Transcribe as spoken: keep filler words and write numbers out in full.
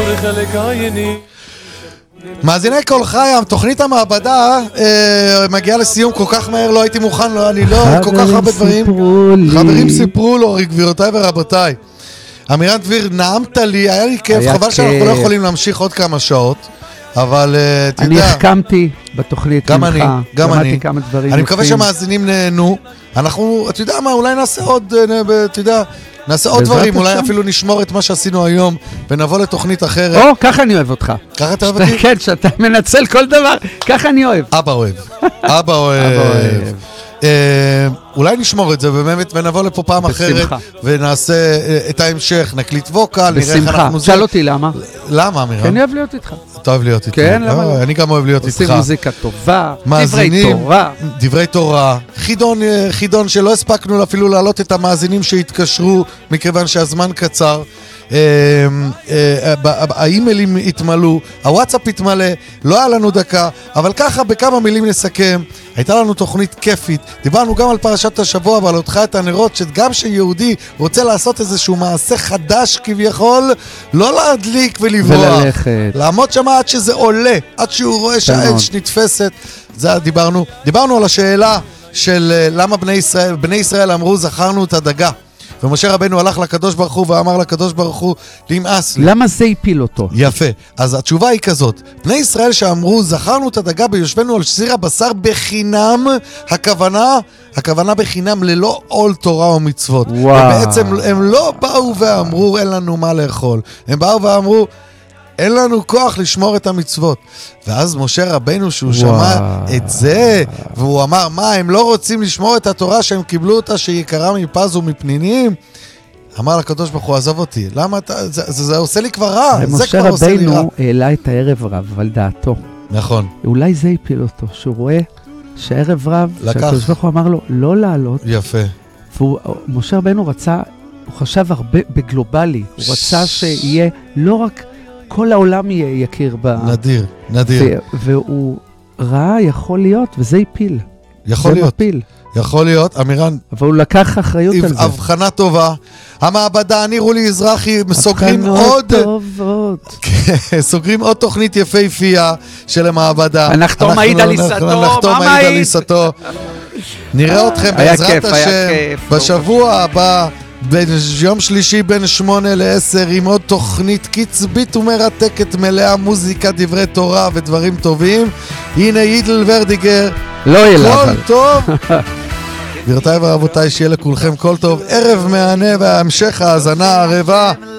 מאזיני כל חיים, תוכנית המעבדה אה, מגיעה לסיום כל כך מהר, לא הייתי מוכן, לא, אני לא, כל כך הרבה דברים. חברים סיפרו לו, גבירותיי ורבותיי. אמירן דביר, נעמת לי, היה לי כיף, חבל כיף. שאנחנו לא יכולים להמשיך עוד כמה שעות, אבל uh, תדע. אני החכמתי בתוכנית גם אני, גם אני. כמה דברים אני מקווה שהמאזינים נהנו. אנחנו, אתה יודע מה, אולי נעשה עוד, אתה יודע, נעשה עוד דברים, אולי אפילו נשמור את מה שעשינו היום, ונבוא לתוכנית אחרת. או, ככה אני אוהב אותך. ככה אתה אוהב אותי? כן, שאתה מנצל כל דבר, ככה אני אוהב. אבא אוהב. אבא אוהב. אולי נשמור את זה באמת ונבוא לפה פעם אחרת ונעשה את ההמשך, נקליט ווקל, נראה איך אנחנו זה. שאל אותי למה? למה, אמירן? כי אני אוהב להיות איתך. אתה אוהב להיות איתך. כן, למה? אני גם אוהב להיות איתך. עושים מוזיקה טובה, דברי תורה. דברי תורה. חידון, חידון שלא הספקנו אפילו להעלות את המאזינים שהתקשרו, מכיוון שהזמן קצר. האימיילים התמלאו, הוואטסאפ התמלא, לא היה לנו דקה, אבל ככה בכמה מילים נסכם. הייתה לנו תוכנית כיפית, דיברנו גם על פרשת השבוע ועל אותך את הנרות, שגם שיהודי רוצה לעשות איזשהו מעשה חדש כביכול, לא להדליק ולברוח, וללכת, לעמוד שם עד שזה עולה, עד שהוא רואה שהאש נתפסת. זה דיברנו, דיברנו על השאלה של למה בני ישראל, בני ישראל אמרו זכרנו את הדגה, ומשה רבנו הלך לקדוש ברוך הוא ואמר לקדוש ברוך הוא, נמאס לי. למה זה הפיל אותו? יפה. אז התשובה היא כזאת. בני ישראל שאמרו, זכרנו את הדגה ביושבנו על סיר הבשר בחינם, הכוונה, הכוונה בחינם ללא עול תורה או מצוות. וואו. ובעצם הם לא באו ואמרו, אין לנו מה לאכול. הם באו ואמרו, אין לנו כוח לשמור את המצוות. ואז משה רבנו שהוא וואו. שמע את זה, והוא אמר, מה, הם לא רוצים לשמור את התורה שהם קיבלו אותה שיקרה מפז ומפנינים? אמר לקדוש ברוך הוא, עזוב אותי. למה אתה, זה, זה, זה עושה לי כבר רע. זה כבר עושה לי רע. משה רבנו העלה את הערב רב על דעתו. נכון. אולי זה הפיל אותו, שהוא רואה שערב רב, שהקדוש ברוך הוא אמר לו, לא לעלות. יפה. ומשה רבנו רצה, הוא חשב הרבה בגלובלי, הוא רצה שיהיה לא רק כל העולם יכיר בה. נדיר, נדיר. והוא ראה, יכול להיות, וזה הפיל. יכול להיות. זה מפיל. יכול להיות, אמירן. אבל הוא לקח אחריות על זה. הבחנה טובה. המעבדה, אני רולי אזרחי, סוגרים עוד... הבחנות טובות. סוגרים עוד תוכנית יפהפייה של המעבדה. הנחתום מעיד על עיסתו. הנחתום מעיד על עיסתו. נראה אתכם בעזרת השם בשבוע הבא. ביום שלישי בין שמונה לעשר עם עוד תוכנית קצבית ומרתקת מלאה מוזיקה, דברי תורה ודברים טובים. הנה יידל ורדיגר, לא ילך כל טוב. גבירותיי ורבותיי, שיהיה לכולכם כל טוב, ערב מהנה והמשך ההאזנה הרבה.